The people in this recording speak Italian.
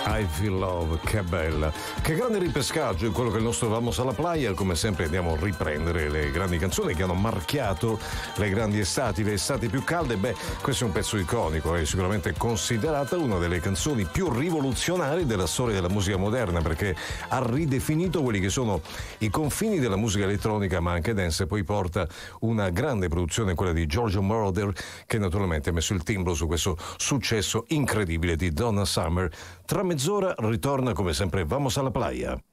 I Feel Love, che bella, che grande ripescaggio in quello che è il nostro Vamos alla Playa. Come sempre andiamo a riprendere le grandi canzoni che hanno marchiato le grandi estati, le estati più calde. Beh, questo è un pezzo iconico, è sicuramente considerata una delle canzoni più rivoluzionarie della storia della musica moderna, perché ha ridefinito quelli che sono i confini della musica elettronica ma anche dance, e poi porta una grande produzione, quella di Giorgio Moroder, che naturalmente ha messo il timbro su questo successo incredibile di Donna Summer. Tra mezz'ora ritorna come sempre Vamos alla Playa.